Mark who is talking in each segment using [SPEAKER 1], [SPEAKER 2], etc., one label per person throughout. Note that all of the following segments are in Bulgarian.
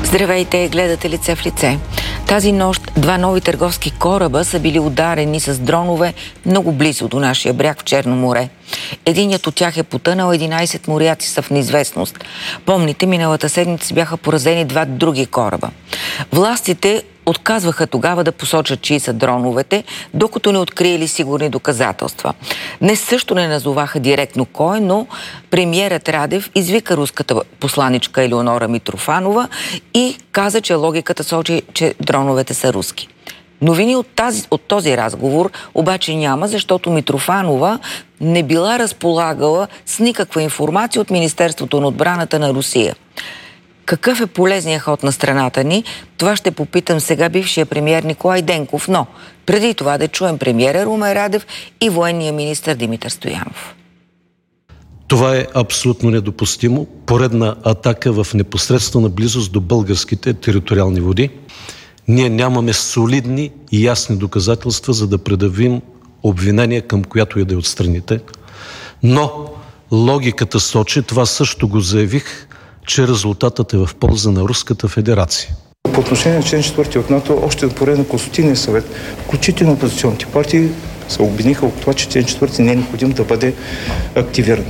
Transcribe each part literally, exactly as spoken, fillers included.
[SPEAKER 1] Здравейте, гледате Лице в лице. Тази нощ два нови търговски кораба са били ударени с дронове много близо до нашия бряг в Черно море. Единият от тях е потънал, единайсет моряци са в неизвестност. Помните, миналата седмица бяха поразени два други кораба. Властите отказваха тогава да посочат чии са дроновете, докато не откриели сигурни доказателства. Днес също не назоваха директно кой, но премиерът Радев извика руската посланичка Елеонора Митрофанова и каза, че логиката сочи, че дроновете са руски. Новини от, тази, от този разговор обаче няма, защото Митрофанова не била разполагала с никаква информация от Министерството на отбраната на Русия. Какъв е полезният ход на страната ни? Това ще попитам сега бившия премиер Николай Денков, но преди това да чуем премиера Румен Радев и военния министър Димитър Стоянов.
[SPEAKER 2] Това е абсолютно недопустимо. Поредна атака в непосредствена близост до българските териториални води. Ние нямаме солидни и ясни доказателства, за да предявим обвинение към която и да е от страните. Но логиката сочи, това също го заявих, че резултатът е в полза на Руската федерация.
[SPEAKER 3] По отношение на член четвърти от НАТО, още от поред на Консултативния съвет, включително опозиционните партии се обединиха от това, че член четвърти не е необходимо да бъде активиран.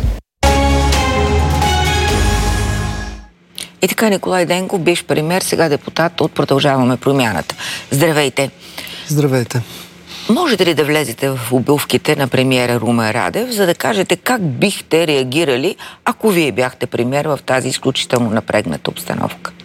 [SPEAKER 1] И така, Николай Денков, бивш премиер, сега депутат от Продължаваме промяната. Здравейте!
[SPEAKER 4] Здравейте!
[SPEAKER 1] Можете ли да влезете в обувките на премиера Румен Радев, за да кажете как бихте реагирали, ако вие бяхте премиер в тази изключително напрегната обстановка?